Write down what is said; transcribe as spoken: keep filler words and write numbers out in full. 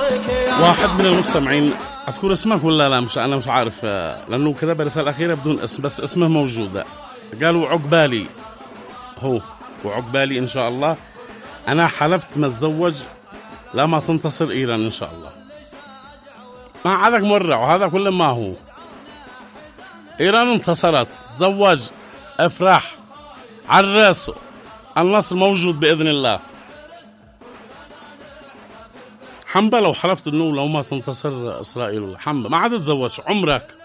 واحد من المستمعين أذكر اسمك ولا لا؟ مش أنا مش عارف لأنه كتب رسالة أخيرة بدون اسم بس اسمه موجود. قالوا عقبالي هو وعقبالي إن شاء الله. أنا حلفت ما أتزوج لما تنتصر إيران إن شاء الله. ما عادك مرة وهذا كل ما هو. إيران انتصرت، تزوج، افرح، عرس، النصر موجود بإذن الله. حنبة لو حلفت إنه لو ما تنتصر إسرائيل حنبة ما عاد تتزوج عمرك.